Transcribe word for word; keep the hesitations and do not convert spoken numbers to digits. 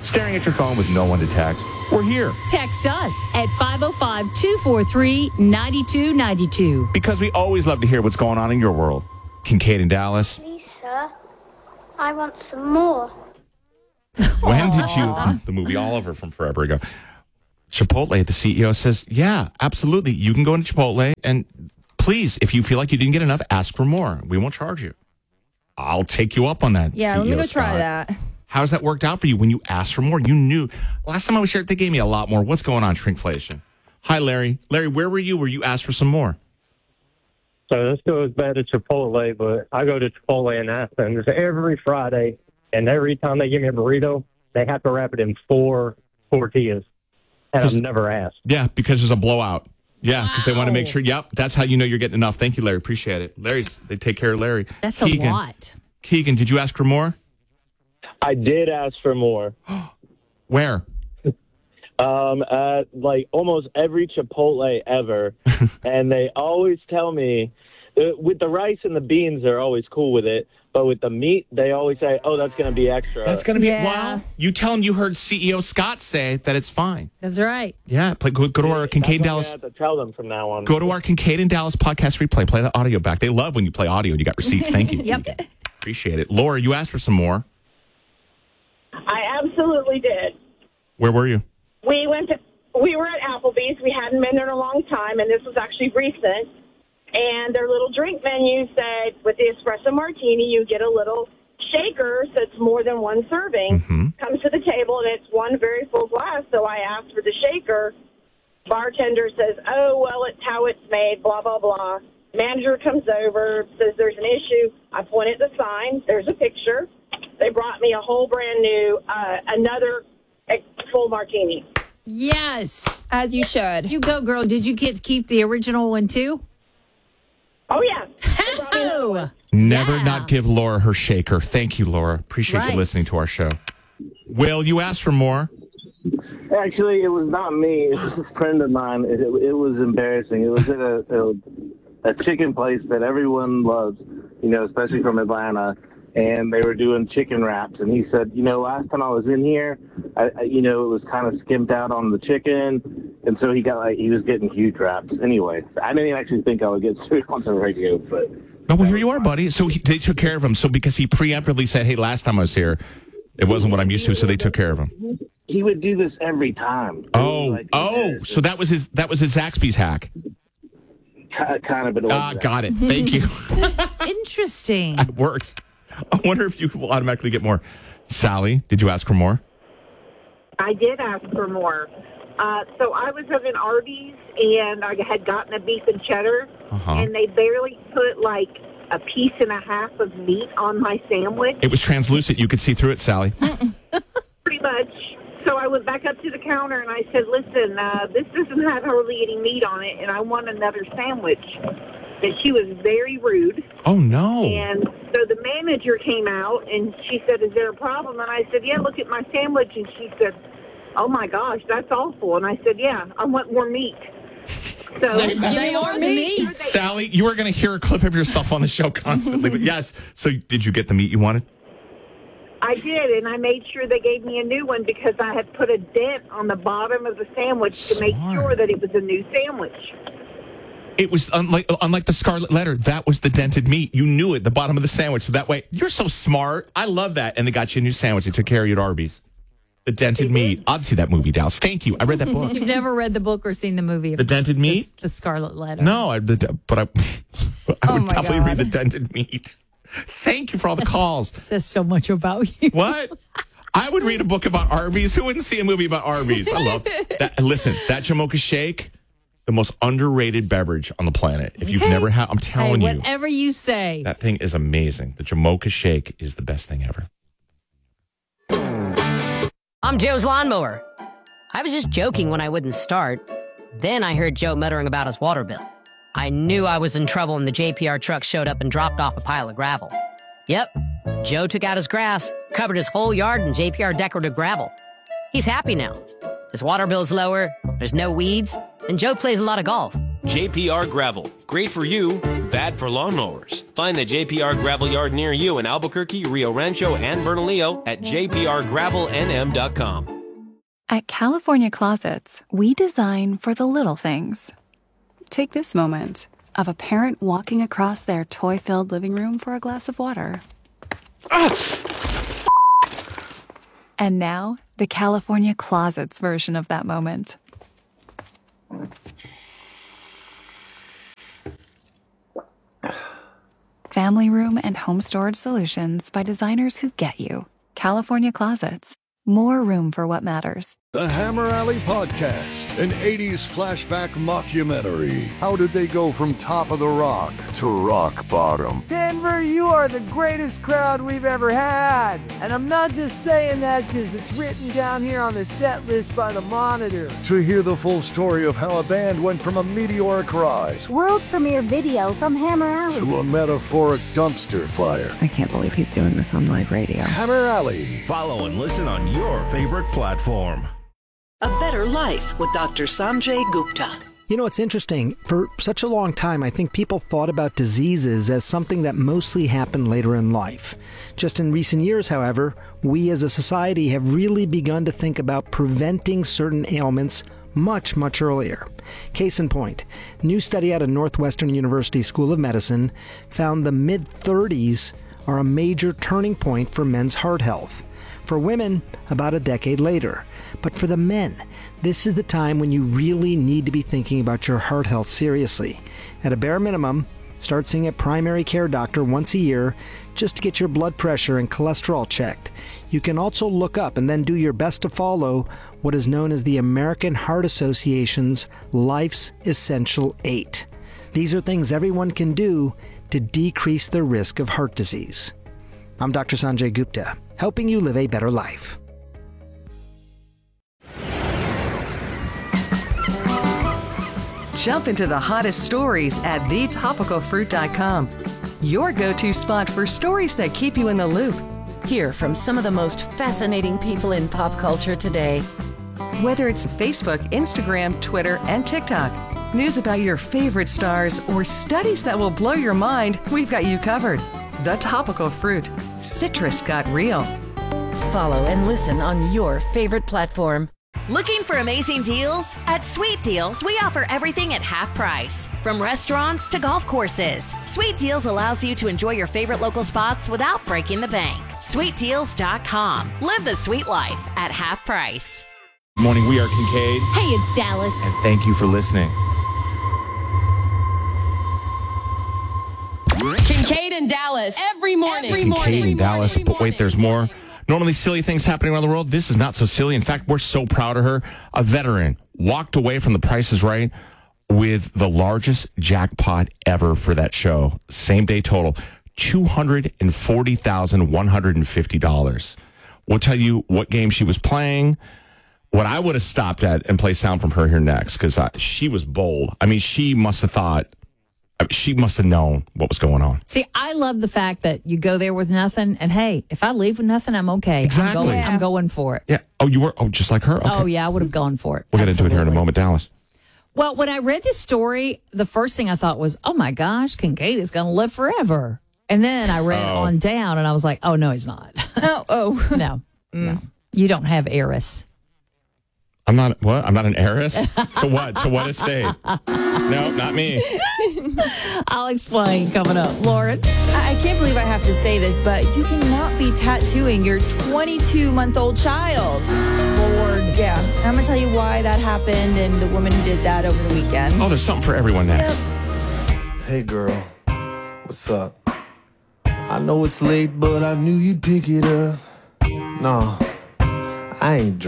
Staring at your phone with no one to text? We're here. Text us at five oh five, two four three, nine two nine two. Because we always love to hear what's going on in your world. Kincaid in Dallas. Lisa, I want some more. When did you... The movie Oliver from forever ago. Chipotle, the C E O says, yeah, absolutely. You can go into Chipotle and please, if you feel like you didn't get enough, ask for more. We won't charge you. I'll take you up on that. Yeah, C E O let me go Scott. try that. How's that worked out for you when you asked for more? You knew. Last time I was here, they gave me a lot more. What's going on, shrinkflation? Hi, Larry. Larry, where were you where you asked for some more? So this goes back to Chipotle, but I go to Chipotle in Athens every Friday, and every time they give me a burrito, they have to wrap it in four tortillas. And I've never asked. Yeah, because there's a blowout. Yeah, because wow. they want to make sure. Yep, that's how you know you're getting enough. Thank you, Larry. Appreciate it. Larry's, they take care of Larry. That's Keegan, a lot. Keegan, did you ask for more? I did ask for more. Where? Um, at like almost every Chipotle ever, and they always tell me uh, with the rice and the beans, they're always cool with it. But with the meat, they always say, "Oh, that's going to be extra." That's going to be Yeah. well. You tell them you heard C E O Scott say that it's fine. That's right. Yeah, play, go, go to our Kincaid That's Dallas. what I have to tell them from now on. Go to our Kincaid and Dallas podcast replay. Play the audio back. They love when you play audio and you got receipts. Thank you. Yep. Appreciate it. Laura, you asked for some more. I absolutely did. Where were you? We went to, we were at Applebee's. We hadn't been there in a long time, and this was actually recent. And their little drink menu said, with the espresso martini, you get a little shaker, so it's more than one serving. Mm-hmm. Comes to the table, and it's one very full glass. So I asked for the shaker. Bartender says, oh, well, it's how it's made, blah, blah, blah. Manager comes over, says there's an issue. I point at the sign. There's a picture. They brought me a whole brand new, uh, another full martini. Yes. As you should. You go, girl. Did you kids keep the original one, too? Oh, yeah. They brought me another one. Never Yeah. not give Laura her shaker. Thank you, Laura. Appreciate Right. you listening to our show. Will, you asked for more? Actually, it was not me. It was a friend of mine. It, it, it was embarrassing. It was at a, a, a chicken place that everyone loves, you know, especially from Atlanta. And they were doing chicken wraps. And he said, you know, last time I was in here, I, I, you know, it was kind of skimped out on the chicken. And so he got like, he was getting huge wraps. Anyway, I didn't actually think I would get sued on the radio, but. No, well, here you are, buddy. So he, they took care of him. So because he preemptively said, hey, last time I was here, it wasn't what I'm used to, so they took care of him. He would do this every time. Oh, like, oh, so that was his, that was his Zaxby's hack. Kind of, but it was Ah, got it. Thank you. Interesting. It works. I wonder if you will automatically get more. Sally, did you ask for more? I did ask for more. Uh, so I was at an Arby's, and I had gotten a beef and cheddar, Uh-huh. and they barely put, like, a piece and a half of meat on my sandwich. It was translucent. You could see through it, Sally. Pretty much. So I went back up to the counter, and I said, listen, uh, this doesn't have hardly any meat on it, and I want another sandwich. And she was very rude. Oh, no. And so the manager came out, and she said, is there a problem? And I said, yeah, look at my sandwich. And she said, oh, my gosh, that's awful. And I said, yeah, I want more meat. So They are meat. Sally, you are going to hear a clip of yourself on the show constantly. But yes, so did you get the meat you wanted? I did, and I made sure they gave me a new one because I had put a dent on the bottom of the sandwich to make Smart. sure that it was a new sandwich. It was unlike unlike the Scarlet Letter. That was the dented meat. You knew it, the bottom of the sandwich. So that way, you're so smart. I love that. And they got you a new sandwich. They took care of you at Arby's. The dented meat. I'd see that movie, Dallas. Thank you. I read that book. You've never read the book or seen the movie. The Dented Meat? The, the Scarlet Letter. No, I, the, but I, I Oh would my definitely God. read the dented meat. Thank you for all the calls. Says so much about you. What? I would read a book about Arby's. Who wouldn't see a movie about Arby's? I love that. Listen, that Jamocha Shake, the most underrated beverage on the planet. If you've Okay. never had, I'm telling Hey, you, whatever you say. that thing is amazing. The Jamocha Shake is the best thing ever. I'm Joe's lawnmower. I was just joking when I wouldn't start. Then I heard Joe muttering about his water bill. I knew I was in trouble when the J P R truck showed up and dropped off a pile of gravel. Yep, Joe took out his grass, covered his whole yard in J P R decorative gravel. He's happy now. His water bill's lower, there's no weeds, and Joe plays a lot of golf. J P R Gravel. Great for you, bad for lawnmowers. Find the J P R Gravel yard near you in Albuquerque, Rio Rancho, and Bernalillo at j p r gravel n m dot com. At California Closets, we design for the little things. Take this moment of a parent walking across their toy-filled living room for a glass of water. And now, the California Closets version of that moment. Family room and home storage solutions by designers who get you. California Closets. More room for what matters. The Hammer Alley Podcast, an eighties flashback mockumentary. How did they go from top of the rock to rock bottom? Denver, you are the greatest crowd we've ever had. And I'm not just saying that because it's written down here on the set list by the Monitor. To hear the full story of how a band went from a meteoric rise, world premiere video from Hammer Alley, to a metaphoric dumpster fire. I can't believe he's doing this on live radio. Hammer Alley. Follow and listen on your favorite platform. A Better Life with Doctor Sanjay Gupta. You know, it's interesting. For such a long time, I think people thought about diseases as something that mostly happened later in life. Just in recent years, however, we as a society have really begun to think about preventing certain ailments much, much earlier. Case in point, new study out of Northwestern University School of Medicine found the mid-thirties are a major turning point for men's heart health. For women, about a decade later. But for the men, this is the time when you really need to be thinking about your heart health seriously. At a bare minimum, start seeing a primary care doctor once a year just to get your blood pressure and cholesterol checked. You can also look up and then do your best to follow what is known as the American Heart Association's Life's Essential Eight. These are things everyone can do to decrease the risk of heart disease. I'm Doctor Sanjay Gupta, helping you live a better life. Jump into the hottest stories at the topical fruit dot com. Your go-to spot for stories that keep you in the loop. Hear from some of the most fascinating people in pop culture today. Whether it's Facebook, Instagram, Twitter, and TikTok, news about your favorite stars, or studies that will blow your mind, we've got you covered. The Topical Fruit. Citrus got real. Follow and listen on your favorite platform. Looking for amazing deals? At Sweet Deals, we offer everything at half price. From restaurants to golf courses, Sweet Deals allows you to enjoy your favorite local spots without breaking the bank. sweet deals dot com. Live the sweet life at half price. Good morning, we are Kincaid. Hey, it's Dallas. And thank you for listening. Kincaid and Dallas every morning. It's Kincaid and Dallas, but wait, there's more. Normally silly things happening around the world. This is not so silly. In fact, we're so proud of her. A veteran walked away from The Price is Right with the largest jackpot ever for that show. Same day total, two hundred forty thousand one hundred fifty dollars. We'll tell you what game she was playing, what I would have stopped at, and play sound from her here next, because she was bold. I mean, she must have thought, she must have known what was going on. See, I love the fact that you go there with nothing, and hey, if I leave with nothing, I'm okay. Exactly. I'm going, Yeah. I'm going for it. Yeah. Oh, you were? Oh, just like her? Okay. Oh, yeah, I would have gone for it. We'll get into it here in a moment, Dallas. Well, when I read this story, the first thing I thought was, oh my gosh, Kincaid is going to live forever. And then I read Oh. on down, and I was like, oh, no, he's not. Oh, oh. no, no. You don't have heiress. I'm not, what? I'm not an heiress? To what? To what estate? No, not me. I'll explain coming up. Lauren? I I can't believe I have to say this, but you cannot be tattooing your twenty-two-month-old child. Lord. Yeah. I'm going to tell you why that happened and the woman who did that over the weekend. Oh, there's something for everyone next. Hey girl, what's up? I know it's late, but I knew you'd pick it up. No, I ain't drunk.